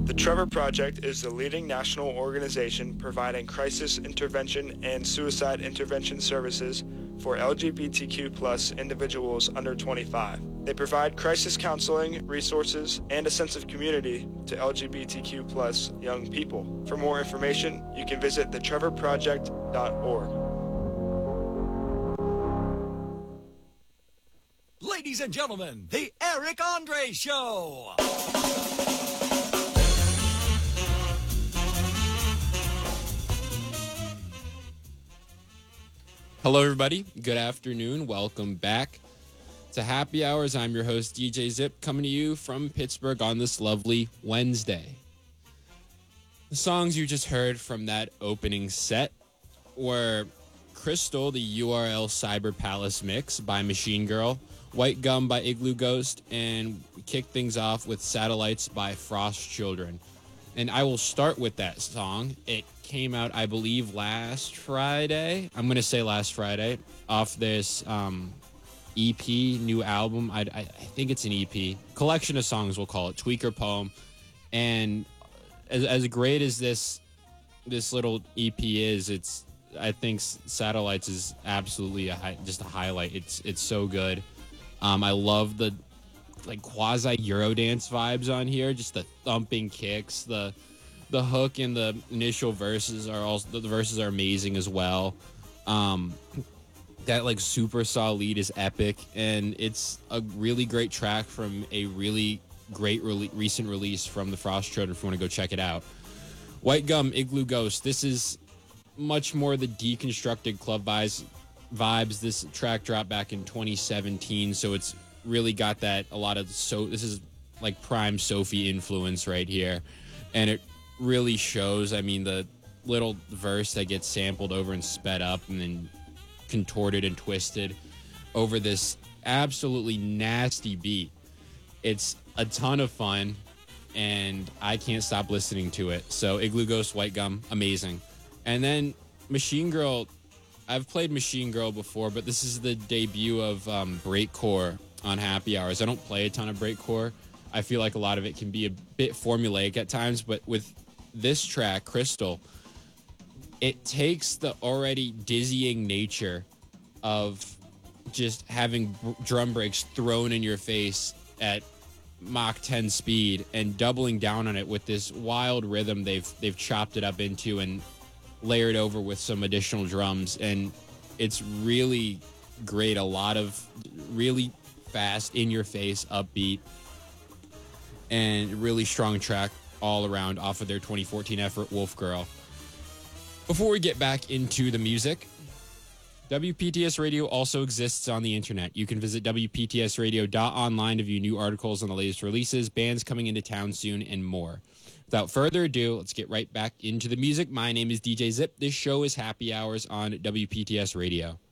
The Trevor Project is the leading national organization providing crisis intervention and suicide intervention services for LGBTQ+ individuals under 25. They provide crisis counseling, resources, and a sense of community to LGBTQ+ young people. For more information, you can visit thetrevorproject.org. Ladies and gentlemen, the Eric Andre Show. Hello, everybody. Good afternoon. Welcome back to Happy Hours. I'm your host, DJ Zip, coming to you from Pittsburgh on this lovely Wednesday. The songs you just heard from that opening set were Crystal, the URL Cyber Palace mix by Machine Girl, White Gum by Igloo Ghost, and we kicked things off with Satellites by Frost Children. And I will start with that song. It came out, I believe, last Friday. I'm going to say last Friday, off this EP, new album. I think it's an EP. Collection of songs, we'll call it. Tweaker Poem. And as great as this little EP is, I think Satellites is absolutely just a highlight. It's so good. I love the quasi Eurodance vibes on here, just the thumping kicks, the hook and the initial verses the verses are amazing as well. That super saw lead is epic, and it's a really great track from a really great recent release from the Frost Children if you want to go check it out. White Gum, Igloo Ghost. This is much more the deconstructed club vibes. This track dropped back in 2017, so it's really got this is like prime Sophie influence right here, and it really shows. I mean, the little verse that gets sampled over and sped up and then contorted and twisted over this absolutely nasty beat. It's a ton of fun, and I can't stop listening to it. So Igloo Ghost, White Gum, amazing. And then Machine Girl. I've played Machine Girl before, but this is the debut of Breakcore on Happy Hours. I don't play a ton of Breakcore. I feel like a lot of it can be a bit formulaic at times, but with this track, Crystal, it takes the already dizzying nature of just having drum breaks thrown in your face at Mach 10 speed and doubling down on it with this wild rhythm they've chopped it up into and layered over with some additional drums, and it's really great. A lot of really fast, in-your-face, upbeat, and really strong track all around off of their 2014 effort, Wolf Girl. Before we get back into the music, WPTS Radio also exists on the internet. You can visit WPTSradio.online to view new articles on the latest releases, bands coming into town soon, and more. Without further ado, let's get right back into the music. My name is DJ Zip. This show is Happy Hours on WPTS Radio.